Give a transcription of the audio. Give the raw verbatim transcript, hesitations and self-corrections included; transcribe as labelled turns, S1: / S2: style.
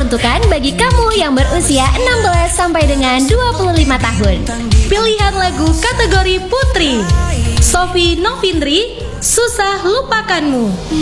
S1: diperuntukkan bagi kamu yang berusia enam belas sampai dengan dua puluh lima tahun.
S2: Pilihan lagu kategori Putri, Sophie Novindri, Susah Lupakanmu.